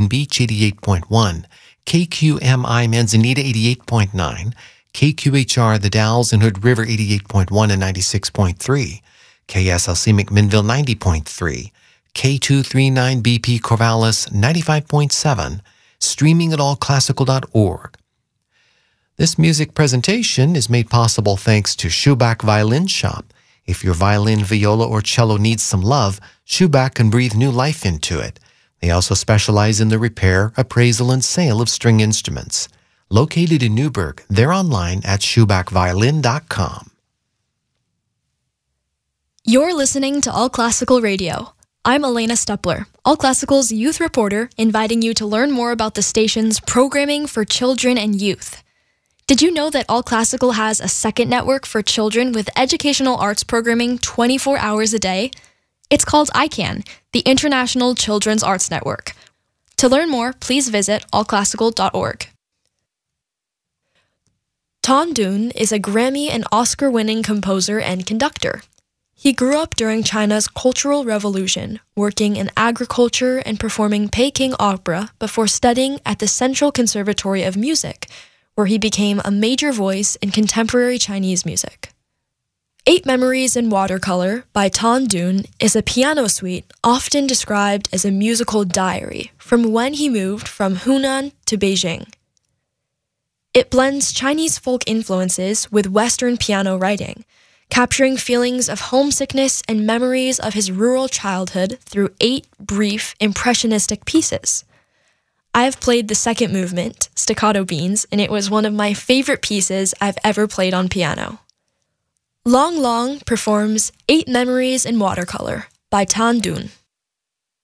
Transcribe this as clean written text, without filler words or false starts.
Haven Beach 88.1, KQMI Manzanita 88.9, KQHR The Dalles and Hood River 88.1 and 96.3, KSLC McMinnville 90.3, K239BP Corvallis 95.7, streaming at allclassical.org. This music presentation is made possible thanks to Schubach Violin Shop. If your violin, viola, or cello needs some love, Schubach can breathe new life into it. They also specialize in the repair, appraisal, and sale of string instruments. Located in Newburgh, they're online at schubachviolin.com. You're listening to All Classical Radio. I'm Elena Stepler, All Classical's youth reporter, inviting you to learn more about the station's programming for children and youth. Did you know that All Classical has a second network for children with educational arts programming 24 hours a day? It's called ICANN, the International Children's Arts Network. To learn more, please visit allclassical.org. Ton Dun is a Grammy and Oscar-winning composer and conductor. He grew up during China's Cultural Revolution, working in agriculture and performing Peking opera before studying at the Central Conservatory of Music, where he became a major voice in contemporary Chinese music. 8 Memories in Watercolor by Ton Dun is a piano suite often described as a musical diary from when he moved from Hunan to Beijing. It blends Chinese folk influences with Western piano writing, capturing feelings of homesickness and memories of his rural childhood through 8 brief, impressionistic pieces. I have played the second movement, Staccato Beans, and it was one of my favorite pieces I've ever played on piano. Long Long performs 8 Memories in Watercolor by Ton Dun.